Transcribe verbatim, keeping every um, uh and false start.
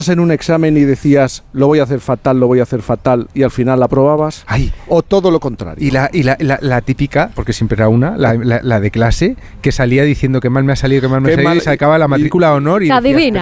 en un examen y decías, lo voy a hacer fatal, lo voy a hacer fatal, y al final la aprobabas? Ay. ¿O todo lo contrario? Y la, y la, la, la típica, porque siempre era una, la, la, la de clase, que salía diciendo que mal me ha salido, que mal me ha Qué salido, mal- y sacaba la matrícula a honor y Que decía, adivina.